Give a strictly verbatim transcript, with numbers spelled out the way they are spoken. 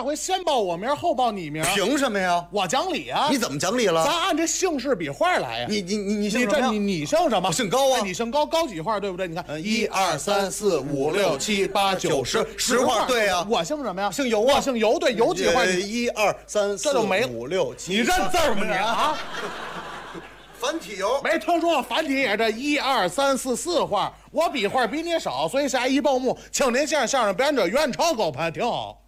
下回先报我名后报你名。 凭什么呀？ 我讲理啊！ 你怎么讲理了？ 咱按这姓氏笔画来呀。 你你你你姓你什么呀这你你姓什么？ 我姓高啊。 哎你姓高，高几画对不对？你看， 一二三四五六七八九十，十画对呀。 我姓什么呀？ 姓尤啊。 我姓尤，对，尤几画？ 一二三四这就没五六七。 你认字吗你啊？ 繁体尤。 没听说过繁体也这一二三四四画，我笔画比你少，所以下一报幕，请您相声相声表演者袁超高攀，挺好。